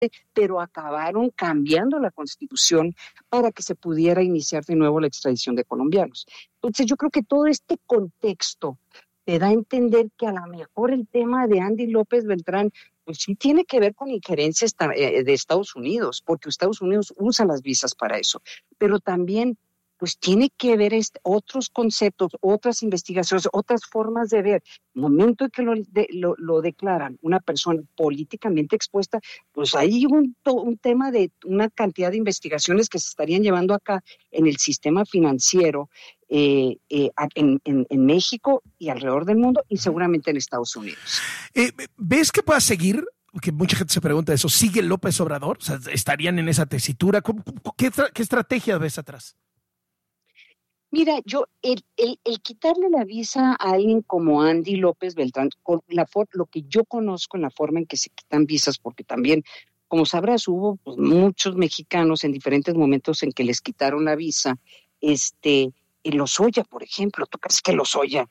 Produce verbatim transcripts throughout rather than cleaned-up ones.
pero acabaron cambiando la Constitución para que se pudiera iniciar de nuevo la extradición de colombianos. Entonces yo creo que todo este contexto te da a entender que a lo mejor el tema de Andy López Beltrán pues sí tiene que ver con injerencias de Estados Unidos, porque Estados Unidos usa las visas para eso, pero también pues tiene que ver este, otros conceptos, otras investigaciones, otras formas de ver. El momento en que lo, de, lo, lo declaran una persona políticamente expuesta, pues hay un, un tema de una cantidad de investigaciones que se estarían llevando acá en el sistema financiero, eh, eh, en, en, en México y alrededor del mundo, y seguramente en Estados Unidos. Eh, ¿Ves que pueda seguir? Que mucha gente se pregunta eso. ¿Sigue López Obrador? O sea, ¿estarían en esa tesitura? ¿Qué, qué estrategia ves atrás? Mira, yo, el, el, el quitarle la visa a alguien como Andy López Beltrán, con la for, lo que yo conozco en la forma en que se quitan visas, porque también, como sabrás, hubo pues, muchos mexicanos en diferentes momentos en que les quitaron la visa, este, en Lozoya, por ejemplo, ¿tú crees que Lozoya,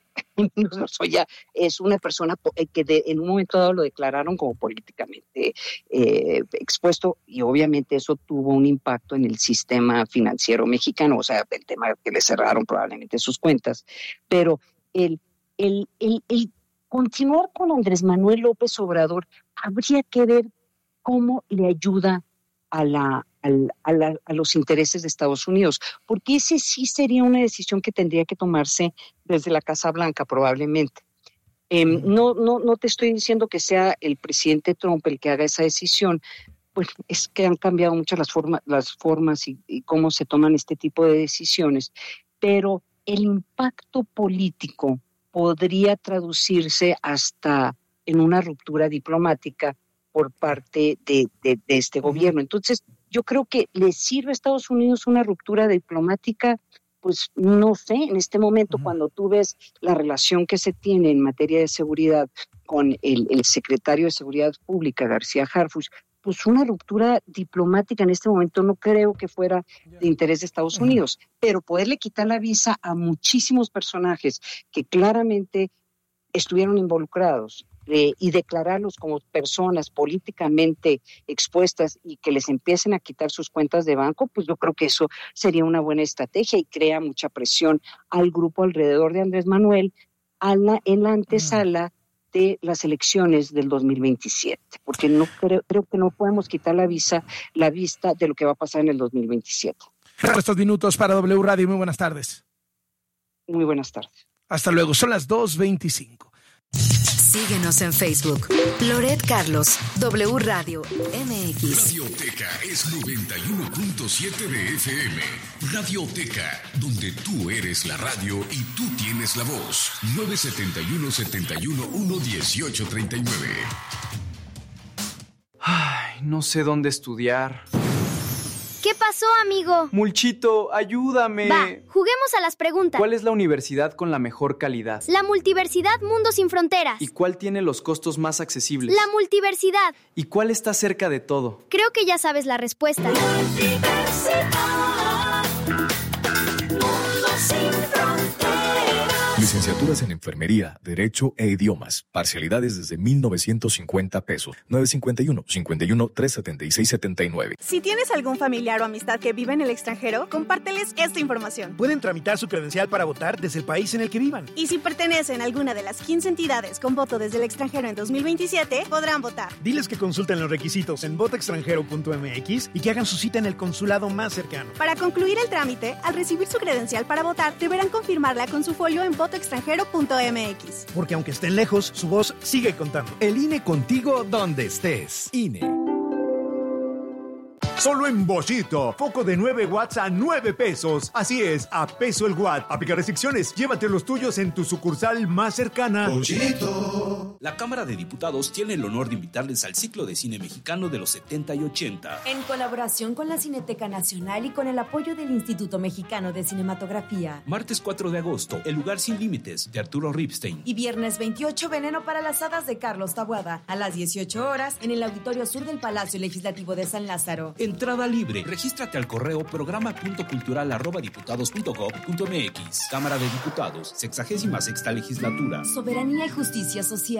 Lozoya es una persona que de, en un momento dado lo declararon como políticamente eh, expuesto, y obviamente eso tuvo un impacto en el sistema financiero mexicano, o sea, el tema que le cerraron probablemente sus cuentas, pero el, el, el, el continuar con Andrés Manuel López Obrador habría que ver cómo le ayuda a la Al, a, la, a los intereses de Estados Unidos, porque ese sí sería una decisión que tendría que tomarse desde la Casa Blanca probablemente. Eh, no, no, no te estoy diciendo que sea el presidente Trump el que haga esa decisión, pues es que han cambiado muchas las, forma, las formas y, y cómo se toman este tipo de decisiones, pero el impacto político podría traducirse hasta en una ruptura diplomática por parte de, de, de este gobierno. Entonces, yo creo que le sirve a Estados Unidos una ruptura diplomática, pues no sé, en este momento uh-huh. cuando tú ves la relación que se tiene en materia de seguridad con el, el secretario de Seguridad Pública, García Harfuch, pues una ruptura diplomática en este momento no creo que fuera de interés de Estados uh-huh. Unidos, pero poderle quitar la visa a muchísimos personajes que claramente estuvieron involucrados, Eh, y declararlos como personas políticamente expuestas y que les empiecen a quitar sus cuentas de banco, pues yo creo que eso sería una buena estrategia y crea mucha presión al grupo alrededor de Andrés Manuel a la, en la antesala mm. de las elecciones del dos mil veintisiete, porque no creo, creo que no podemos quitar la visa, la vista de lo que va a pasar en el dos mil veintisiete. Estos minutos para W Radio, muy buenas tardes. Muy buenas tardes. Hasta luego, son las dos veinticinco. Síguenos en Facebook. Loret Carlos, W Radio M X. Radioteca es noventa y uno punto siete de F M. Radioteca, donde tú eres la radio y tú tienes la voz. nueve siete uno, siete uno uno, uno ocho tres nueve. Ay, no sé dónde estudiar. ¿Qué pasó, amigo? Mulchito, ayúdame. Va, juguemos a las preguntas. ¿Cuál es la universidad con la mejor calidad? La Multiversidad Mundo Sin Fronteras. ¿Y cuál tiene los costos más accesibles? La Multiversidad. ¿Y cuál está cerca de todo? Creo que ya sabes la respuesta. Multiversidad Mundo Sin Fronteras. Licenciaturas en Enfermería, Derecho e Idiomas. Parcialidades desde mil novecientos cincuenta pesos. nueve cinco uno, cinco uno, tres siete seis siete nueve. Si tienes algún familiar o amistad que vive en el extranjero, compárteles esta información. Pueden tramitar su credencial para votar desde el país en el que vivan. Y si pertenecen a alguna de las quince entidades con voto desde el extranjero en dos mil veintisiete, podrán votar. Diles que consulten los requisitos en voto extranjero punto m x y que hagan su cita en el consulado más cercano. Para concluir el trámite, al recibir su credencial para votar, deberán confirmarla con su folio en voto extranjero punto m x. Porque aunque estén lejos, su voz sigue contando. El I N E contigo donde estés. I N E. Solo en Bollito, foco de nueve watts a nueve pesos. Así es, a peso el watt. Aplica restricciones. Llévate los tuyos en tu sucursal más cercana. Bollito. La Cámara de Diputados tiene el honor de invitarles al ciclo de cine mexicano de los setenta y ochenta. En colaboración con la Cineteca Nacional y con el apoyo del Instituto Mexicano de Cinematografía. Martes cuatro de agosto, El lugar sin límites, de Arturo Ripstein. Y viernes veintiocho, Veneno para las hadas, de Carlos Taboada. A las dieciocho horas, en el Auditorio Sur del Palacio Legislativo de San Lázaro. Entrada libre. Regístrate al correo programa punto cultural arroba diputados punto gob punto m x. Cámara de Diputados, sexagésima sexta legislatura. Soberanía y justicia social.